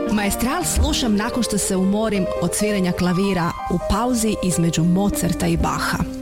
Maestral slušam nakon što se umorim od sviranja klavira u pauzi između Mozarta i Bacha.